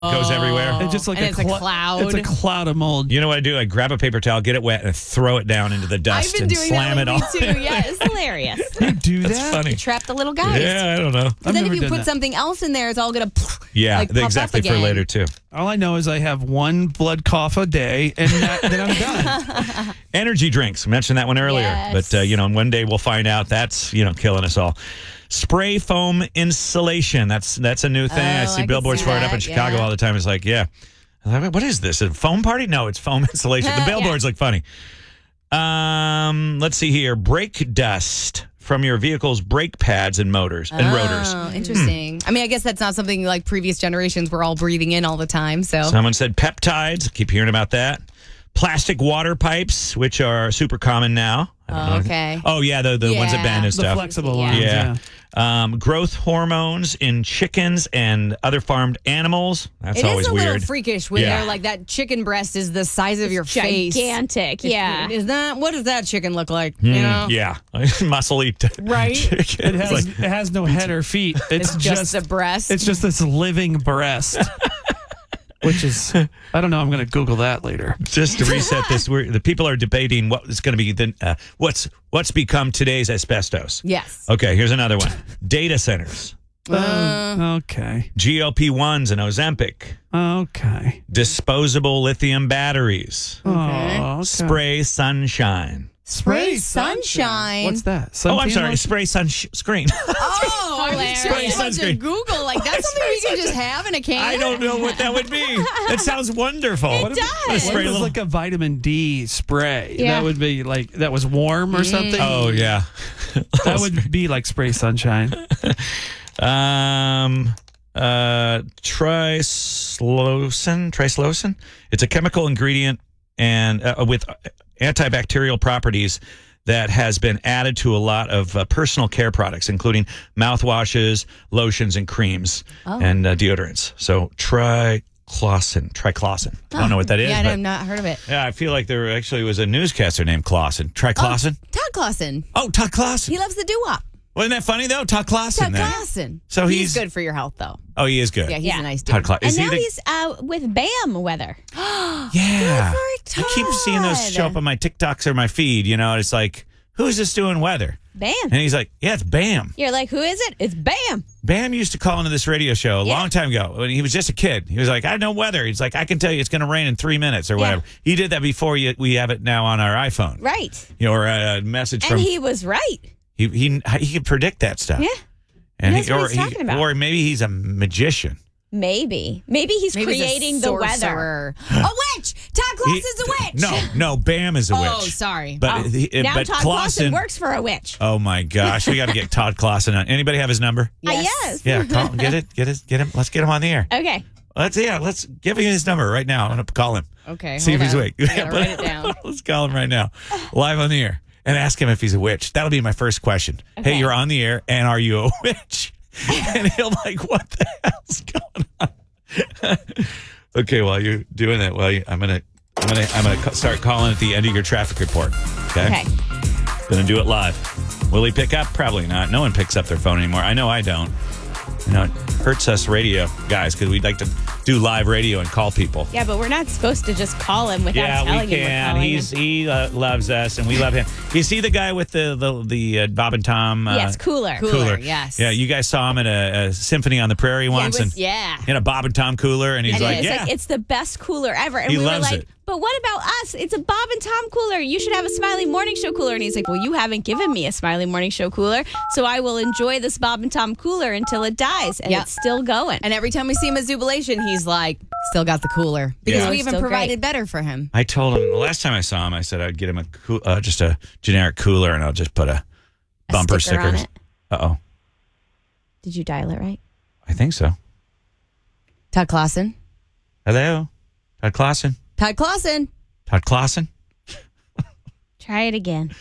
Goes everywhere. It's just like And it's a cloud. It's a cloud of mold. You know what I do? I grab a paper towel, get it wet, and throw it down into the dust I've been and doing slam that it lately all. too. Yes, Hilarious. You do That's that? funny. trap the little guys. Yeah, I don't know. But then if never you done put that. something else in there, it's all gonna Yeah, like, pop exactly up for again. later too. All I know is I have one blood cough a day, and then I'm done. Energy drinks. I mentioned that one earlier, Yes. but one day we'll find out that's killing us all. Spray foam insulation. That's a new thing. I see I can billboards see for it up that, in Chicago yeah. all the time. It's like, yeah. I'm like, what is this? A foam party? No, it's foam insulation. The billboards look funny. Let's see here. Brake dust from your vehicle's brake pads and motors and rotors. Oh, interesting. I mean, I guess that's not something like previous generations were all breathing in all the time. So Someone said peptides. I keep hearing about that. Plastic water pipes, which are super common now. I don't know. okay. Oh, yeah, the ones that Yeah. bend and The stuff. flexible Yeah. ones. Yeah. Yeah. Growth hormones in chickens and other farmed animals. That's It is always a weird. little freakish when Yeah. they're like that chicken breast is the size of your face. Gigantic. Yeah. Is that what does that chicken look like? You know? Yeah. Muscly. Right? Chicken. It has no head or feet. It's just a breast. It's just this living breast. Which is, I don't know. I'm going to Google that later. Just to reset this, the people are debating what is going to be what's become today's asbestos. yes. Okay, here's another one. Data centers, Okay. GLP-1s and Ozempic, Okay. disposable lithium batteries, Oh, okay. spray sunshine. Spray sunshine. What's that? Oh, I'm Suntan sorry, lotion? spray screen. Oh, I'm Hilarious. sure you went to Sunscreen. Google. Like that's something we can just have in a can. I don't know what that would be. That sounds wonderful. It does. What if What if it was like a vitamin D spray? Yeah. That would be like, that was warm or something? Oh yeah. That would be like spray sunshine. Trislocin. It's a chemical ingredient and with antibacterial properties that has been added to a lot of personal care products, including mouthwashes, lotions, and creams and deodorants. So triclosan. I don't know what that is. Yeah, but I've not heard of it. yeah, I feel like there actually was a newscaster named Clausen. Triclosan? Todd Clausen. Oh, Todd Clausen. He loves the doo-wop. Wasn't that funny, though? Todd Clausen. Todd then. Clausen. So he's he's- good for your health, though. Oh, he is good. Yeah, he's Yeah. a nice dude. Todd Clausen. And Is he now the- he's with BAM weather. Yeah. Good for I keep seeing those Todd. show up on my TikToks or my feed. It's like, who's this doing weather? BAM. And he's like, yeah, it's Bam. You're like, who is it? It's BAM. Bam used to call into this radio show a long time ago when he was just a kid. He was like, I know weather. He's like, I can tell you it's going to rain in 3 minutes or whatever. He did that before we have it now on our iPhone. Right. Or a message And from. he was right. He could predict that stuff. Yeah. And That's what he's talking about. Or maybe he's a magician. Maybe he's Maybe he's a creating the weather. sorcerer. A witch. Todd Clausen's a witch. No, Bam is a witch. Oh, sorry. But Now but Todd Clausen works for a witch. Oh my gosh, we got to get Todd Clausen on. Anybody have his number? Yes. Yeah, call, get him. Let's get him on the air. Okay. Let's give him his number right now. I'm gonna call him. Okay. See if hold he's on. awake. I gotta write it down. Let's call him right now, live on the air, and ask him if he's a witch. That'll be my first question. Okay. Hey, you're on the air, and are you a witch? And he'll like, what the hell's going on? Okay, while you're doing that, I'm gonna start calling at the end of your traffic report. Okay. Gonna do it live. Will he pick up? Probably not. No one picks up their phone anymore. I know I don't. It hurts us radio guys because we'd like to do live radio and call people. Yeah, but we're not supposed to just call him without telling we him we're can. calling him. He loves us and we love him. You see the guy with the Bob and Tom? Yes, cooler. Cooler, yes. Yeah, you guys saw him at a Symphony on the Prairie once, and Yeah. in a Bob and Tom cooler, and he's And like, it's yeah. like, it's the best cooler ever. And He we were loves like, it. but what about us? It's a Bob and Tom cooler. You should have a Smiley Morning Show cooler. And he's like, well, you haven't given me a Smiley Morning Show cooler, so I will enjoy this Bob and Tom cooler until it dies. And Yep. it's still going. And every time we see him at Jubilation, he's like, still got the cooler. Because Yeah. we even Still provided great. better for him. I told him the last time I saw him, I said I'd get him just a generic cooler, and I'll just put a bumper sticker on stickers. it. Uh-oh. Did you dial it right? I think so. Todd Clausen. Hello? Todd Clausen? Todd Clausen. Todd Clausen? Try it again.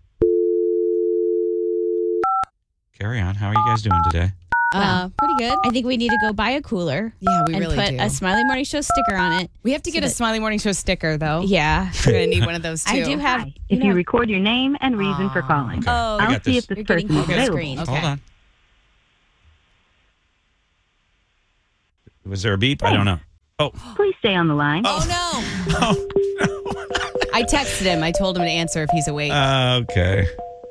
Carry on. How are you guys doing today? Pretty good. I think we need to go buy a cooler. Yeah, we and really put do. a Smiley Morning Show sticker on it. We have to get a that- Smiley Morning Show sticker, though. Yeah. We're going to need one of those, too. I do have. Hi. If you record your name and reason for calling, Okay. Oh, I I'll got see this. if this You're getting person is full available. screen. Okay. Hold on. Was there a beep? I don't know. Please stay on the line. Oh, no. I texted him. I told him to answer if he's awake. Okay.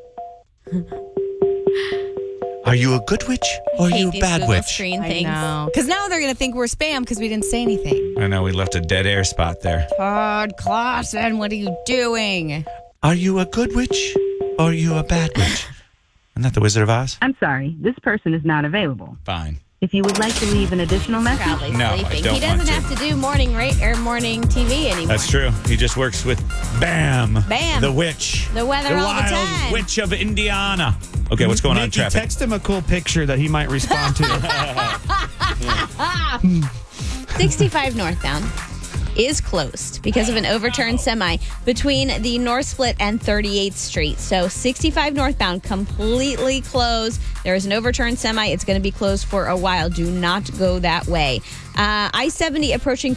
Are you a good witch or are Hate you a these bad Google witch? Screen I things. know. Because now they're going to think we're spam because we didn't say anything. I know we left a dead air spot there. Todd Clausen, what are you doing? Are you a good witch or are you a bad witch? Isn't that the Wizard of Oz? I'm sorry, this person is not available. Fine. If you would like to leave an additional message, Probably No, I sleeping. don't He doesn't want to. have to do morning TV anymore. That's true. He just works with Bam. Bam. The witch. The weather all the wild time. witch of Indiana. Okay, what's going on, Nikki, traffic? text him a cool picture that he might respond to. 65 northbound is closed because of an overturned semi between the North Split and 38th Street. So 65 northbound completely closed. There is an overturned semi. It's going to be closed for a while. Do not go that way. I-70 approaching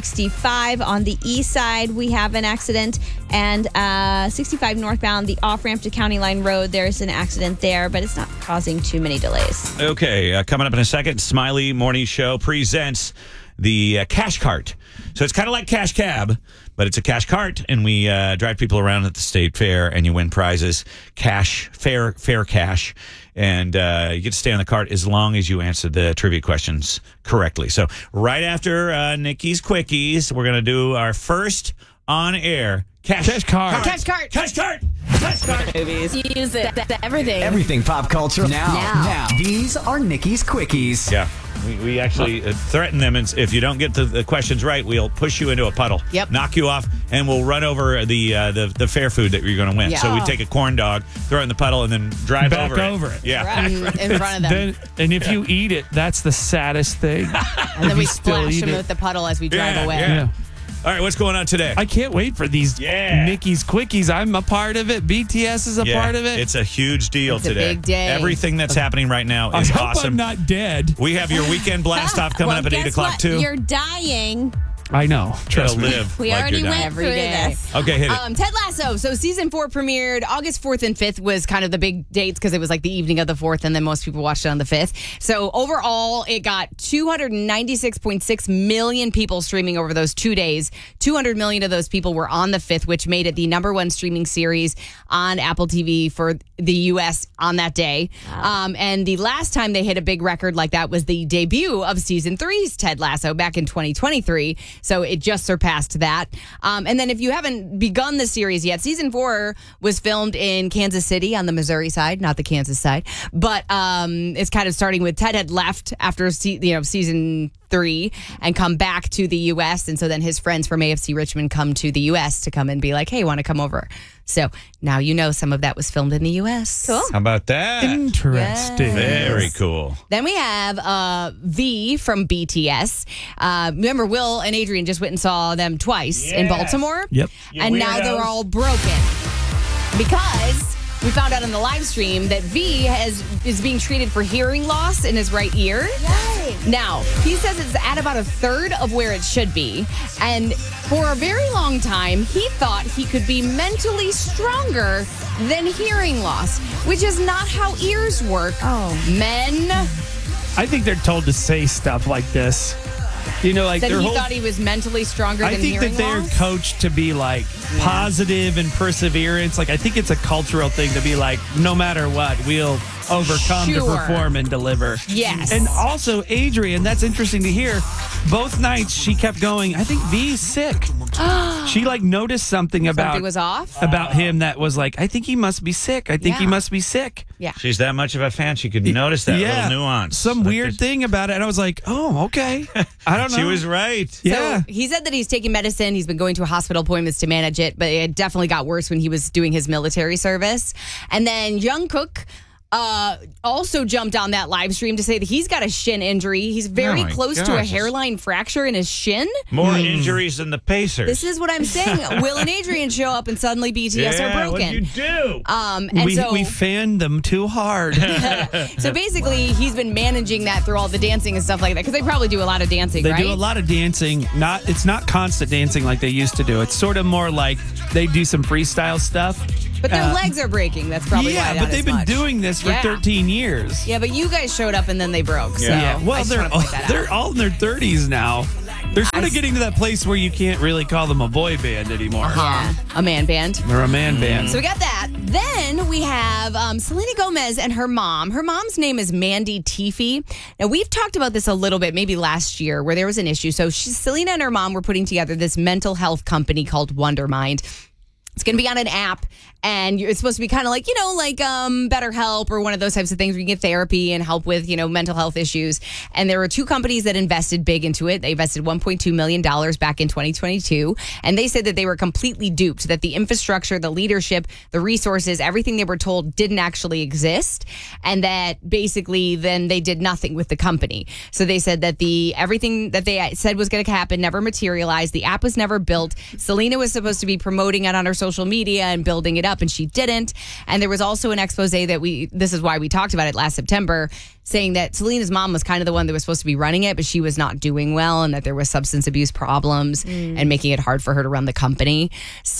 465 on the east side. We have an accident, and 65 northbound, the off-ramp to County Line Road. There's an accident there, but it's not causing too many delays. Okay, coming up in a second, Smiley Morning Show presents the Cash Cart. So it's kind of like Cash Cab, but it's a cash cart, and we drive people around at the state fair, and you win prizes, cash, fair cash, and you get to stay on the cart as long as you answer the trivia questions correctly. So right after Nikki's Quickies, we're going to do our first on-air Cash Cart. Cash cart. Cash Cart. Cash Cart. Use it. Everything. Everything pop culture now. These are Nikki's Quickies. Yeah. We actually threaten them, and if you don't get the questions right, we'll push you into a puddle, Yep. knock you off, and we'll run over the fair food that you're going to win. Yeah. So we take a corn dog, throw it in the puddle, and then drive Back over over it. Yeah. Right in front of them. And if you eat it, that's the saddest thing. And then if we you still splash eat them it. with the puddle as we drive Yeah, away. yeah. All right, what's going on today? I can't wait for these Yeah. Nikki's Quickies. I'm a part of it. BTS is a part of it. It's a huge deal It's a today. big day. Everything that's happening right now I is hope awesome. I'm not dead. We have your weekend blast off coming Well, up at 8 guess o'clock, what? too. You're dying. I know. Trust Gotta me. live. We like already you're dying. went Every through day. this. Okay, hit it. Ted Lasso. So season 4 premiered August 4th and 5th was kind of the big dates because it was like the evening of the 4th, and then most people watched it on the 5th. So overall, it got 296.6 million people streaming over those 2 days. 200 million of those people were on the 5th, which made it the #1 streaming series on Apple TV for the U.S. on that day. And the last time they hit a big record like that was the debut of season 3's Ted Lasso back in 2023. So it just surpassed that. And then if you haven't begun the series yet, season 4 was filmed in Kansas City on the Missouri side, not the Kansas side. But it's kind of starting with Ted had left after season 3 and come back to the U.S. And so then his friends from AFC Richmond come to the U.S. to come and be like, hey, want to come over? So now you know some of that was filmed in the U.S. Cool. How about that? Interesting. Very cool. Then we have V from BTS. Remember, Will and Adrian just went and saw them twice in Baltimore. Yep. And now they're all broken because we found out on the live stream that V is being treated for hearing loss in his right ear. Now, he says it's at about a third of where it should be. And for a very long time, he thought he could be mentally stronger than hearing loss, which is not how ears work. Oh, men. I think they're told to say stuff like this. You know, like That their he whole. thought he was mentally stronger I than think hearing that they're loss? coached to be like positive and perseverance. Like I think it's a cultural thing to be like, no matter what, we'll overcome to Sure. perform and deliver. Yes. And also, Adrian, that's interesting to hear. Both nights she kept going, I think V's sick. She like noticed something Something was off? about him that was like, I think he must be sick. I think he Yeah. must be sick. Yeah. She's that much of a fan. She could notice that little nuance. Some Like weird this- thing about it. And I was like, oh, okay. I don't know. She was right. Yeah. So he said that he's taking medicine. He's been going to hospital appointments to manage it, but it definitely got worse when he was doing his military service. And then Jungkook also jumped on that live stream to say that he's got a shin injury. He's very Oh my close to a gosh. hairline fracture in his shin. More injuries than the Pacers. This is what I'm saying. Will and Adrian show up and suddenly BTS are broken. What'd you do? And we fanned them too hard. so basically, he's been managing that through all the dancing and stuff like that because they probably do a lot of dancing, They right? do a lot of dancing. It's not constant dancing like they used to do. It's sort of more like they do some freestyle stuff. But their legs are breaking. That's probably why. Yeah, not but they've as been much. doing this for Yeah. 13 years. Yeah, but you guys showed up and then they broke. So Yeah. I Well, just wanna point that out. they're all in their 30s now. They're sort of getting to that place where you can't really call them a boy band anymore. A man band. They're a man band. So we got that. Then we have Selena Gomez and her mom. Her mom's name is Mandy Teefey. Now, we've talked about this a little bit, maybe last year, where there was an issue. So Selena and her mom were putting together this mental health company called Wondermind. It's going to be on an app, and it's supposed to be kind of like, BetterHelp or one of those types of things where you get therapy and help with, mental health issues. And there were two companies that invested big into it. They invested $1.2 million back in 2022. And they said that they were completely duped, that the infrastructure, the leadership, the resources, everything they were told didn't actually exist. And that basically then they did nothing with the company. So they said that everything that they said was going to happen never materialized. The app was never built. Selena was supposed to be promoting it on her social media and building it up, and she didn't. And there was also an expose that this is why we talked about it last September, saying that Selena's mom was kind of the one that was supposed to be running it, but she was not doing well, and that there was substance abuse problems and making it hard for her to run the company.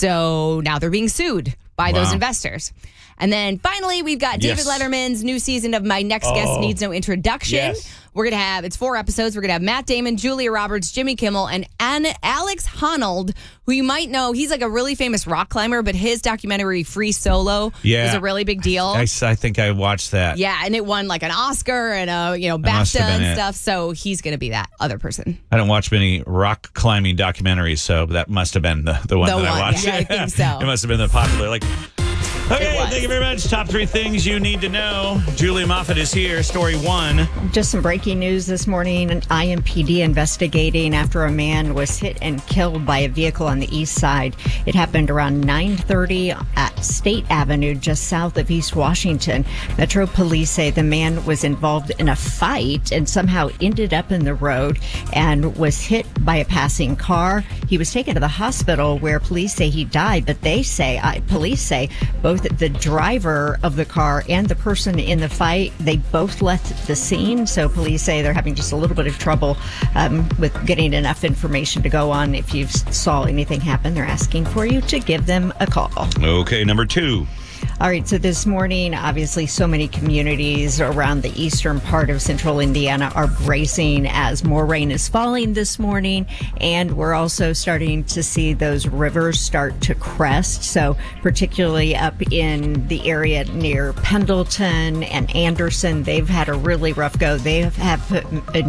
So now they're being sued by those investors. And then finally, we've got David Letterman's new season of My Next Guest Needs No Introduction. Yes. We're going to have, it's 4 episodes. We're going to have Matt Damon, Julia Roberts, Jimmy Kimmel, and Alex Honnold, who you might know. He's like a really famous rock climber, but his documentary Free Solo was a really big deal. I think I watched that. Yeah, and it won like an Oscar and a BAFTA and stuff. So he's going to be that other person. I don't watch many rock climbing documentaries, so that must have been the one that I watched. Yeah, I think so. It must have been the popular. Okay, thank you very much. Top 3 things you need to know. Julia Moffat is here. Story 1. Just some breaking news this morning. An IMPD investigating after a man was hit and killed by a vehicle on the east side. It happened around 9:30 at State Avenue, just south of East Washington. Metro Police say the man was involved in a fight and somehow ended up in the road and was hit by a passing car. He was taken to the hospital where police say he died, but police say both the driver of the car and the person in the fight, they both left the scene. So police say they're having just a little bit of trouble with getting enough information to go on. If you saw anything happen, they're asking for you to give them a call. Okay, number 2. All right, so this morning, obviously, so many communities around the eastern part of central Indiana are bracing as more rain is falling this morning, and we're also starting to see those rivers start to crest. So particularly up in the area near Pendleton and Anderson, they've had a really rough go. They have put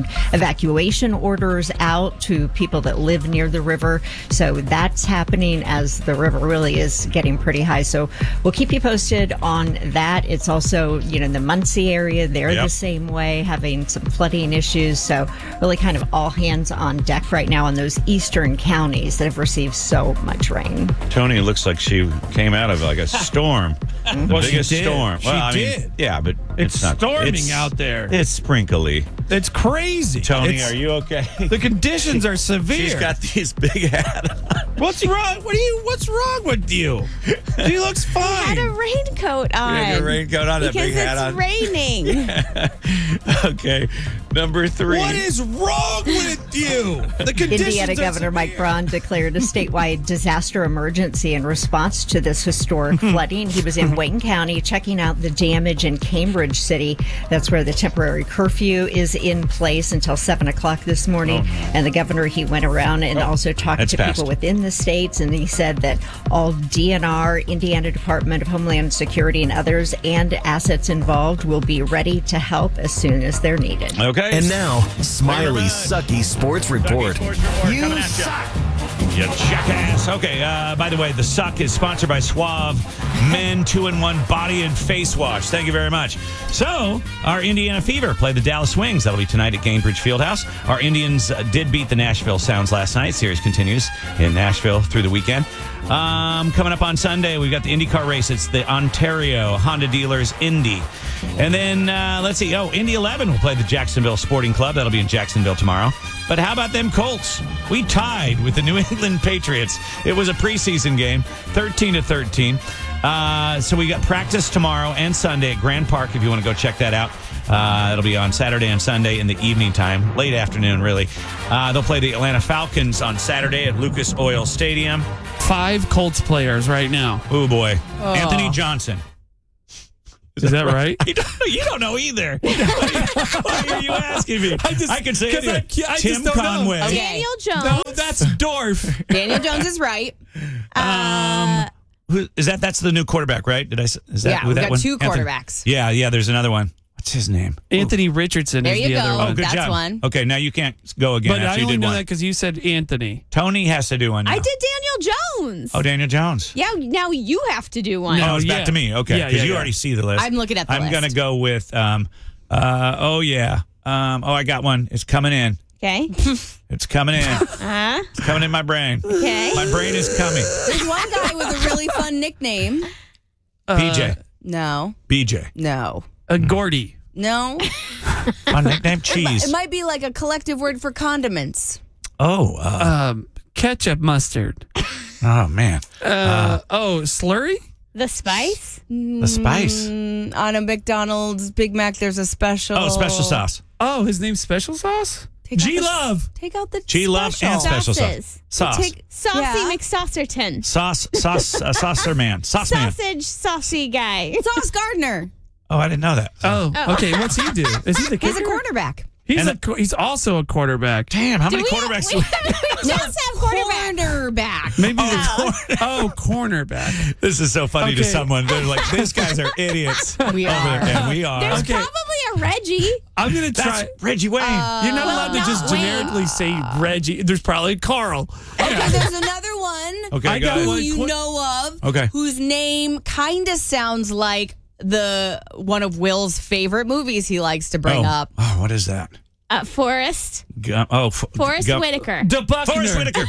evacuation orders out to people that live near the river. So that's happening as the river really is getting pretty high. So we'll keep you posted on that. It's also, the Muncie area, they're the same way, having some flooding issues. So really kind of all hands on deck right now in those eastern counties that have received so much rain. Tony looks like she came out of like a storm. The biggest storm. Well, She did. Yeah, but It's not storming out there. It's sprinkly. It's crazy. Tony, are you okay? The conditions are severe. She's got these big hat on. What's wrong? What's wrong with you? She looks fine. I had a raincoat on. You had your raincoat on, that big hat on. Because it's raining. Okay, number 3. What is wrong with you? The conditions Indiana are Governor Mike severe. Braun declared a statewide disaster emergency in response to this historic flooding. He was in Wayne County checking out the damage in Cambridge City. That's where the temporary curfew is in place until 7 o'clock this morning. And the governor, he went around and also talked to people within the states, and he said that all DNR, Indiana Department of Homeland Security, and others and assets involved will be ready to help as soon as they're needed. Okay. And now, Smiley Sucky Sports Report. You suck. You jackass. Okay, by the way, the Suck is sponsored by Suave Men 2-in-1 Body and Face Wash. Thank you very much. So, our Indiana Fever play the Dallas Wings. That'll be tonight at Gainbridge Fieldhouse. Our Indians did beat the Nashville Sounds last night. Series continues in Nashville through the weekend. Coming up on Sunday, we've got the IndyCar race. It's the Ontario Honda Dealers Indy. And then, let's see. Indy 11 will play the Jacksonville Sporting Club. That'll be in Jacksonville tomorrow. But how about them Colts? We tied with the New England Patriots. It was a preseason game, 13-13. So we got practice tomorrow and Sunday at Grand Park if you want to go check that out. It'll be on Saturday and Sunday in the evening time, late afternoon, really. They'll play the Atlanta Falcons on Saturday at Lucas Oil Stadium. 5 Colts players right now. Oh, boy. Anthony Johnson. Is that right? You don't know either. Why are you asking me? I can say it. I Tim just don't know. Conway. Okay. Daniel Jones. No, that's Dorf. Daniel Jones is right. Who is that? That's the new quarterback, right? Did I? Is that Yeah, who we've that got one? two quarterbacks. Yeah. There's another one. What's his name? Anthony Richardson There is you the go. other Oh, one. good That's job. one. Okay, now you can't go again But after I you only did know one. that because you said Anthony. Tony has to do one. Now. I did Daniel Jones. Oh, Daniel Jones. Yeah, now you have to do one. Oh, it's yeah. back to me. Okay, Yeah, because yeah, you yeah. already see the list. I'm looking at the I'm list. gonna go with. I got one. It's coming in. Okay. It's coming in. Uh-huh. It's coming in my brain. Okay. My brain is coming. There's one guy with a really fun nickname. BJ. No, BJ. no, Gordy. no. My nickname Cheese. It might be like a collective word for condiments. Oh. Ketchup mustard. Oh man. Slurry? The Spice. The spice. On a McDonald's Big Mac, there's a special. Oh, special sauce. Oh, his name's Special Sauce? Take out the- G-Love. Take out the G-Love and special Sauces. sauce. Sauce. Take- Saucy Yeah. McSaucerton. Saucer man. Sauce man. Sausage saucy guy. Sauce Gardner. Oh, I didn't know that. Oh, okay. What's he do? Is he the He's kicker? a cornerback. He's also a quarterback. Damn, how many We quarterbacks do we we just have quarterback. Cornerback. Maybe cornerback. This is so funny to Okay. someone. They're like, these guys are idiots. We Over are. there. And we are. There's Okay. probably a Reggie. I'm going to try. That's Reggie Wayne. You're not allowed to not just Wayne. generically say Reggie. There's probably Carl. Okay, there's another one. Okay, I go got ahead. Who one. you know of. Okay. Whose name kind of sounds like the one of Will's favorite movies he likes to bring up. Oh, what is that? Forrest. Forrest Whitaker. The Buckner. Forrest Whitaker.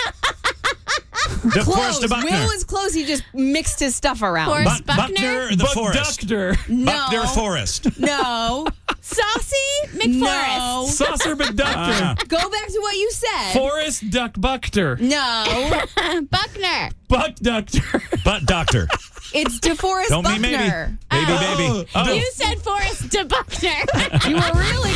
Close. Forrest de Buckner. Will is close. He just mixed his stuff around. Forrest Buckner Buckner. the Forest. Buckner. Buckner No. Forest. No. Saucy McForest. No. Saucer McDuckter. Go back to what you said. Forrest Duck Buckter. No. Buckner. Buck Duckter. Butt doctor. It's DeForest Don't Buckner. be maybe. Baby. Oh. You said Forrest de Buckner. You were really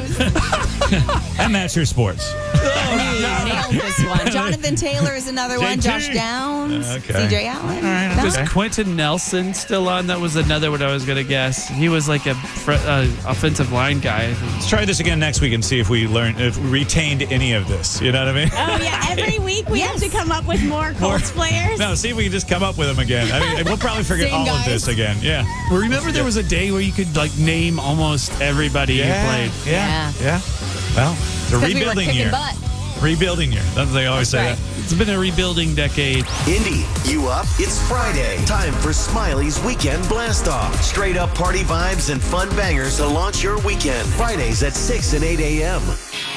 close. And that's your sports. Nailed this one. Jonathan Taylor is another one. JT. Josh Downs. Okay. CJ Allen. right, No? Is Quentin Nelson still on? That was another one I was going to guess. He was like a offensive line guy. Let's try this again next week and see if we retained any of this. You know what I mean? Oh, yeah. Every week we have to come up with more Colts players. No, see if we can just come up with them again. I mean, we'll probably forget Same all of guys. this again. Yeah. Remember there was a day where you could like name almost everybody who played. Yeah. Well, it's a 'Cause we were rebuilding kicking year. butt. Rebuilding year. That's what they always say. Right. That. It's been a rebuilding decade. Indy, you up? It's Friday. Time for Smiley's Weekend Blast Off. Straight up party vibes and fun bangers to launch your weekend. Fridays at 6 and 8 a.m.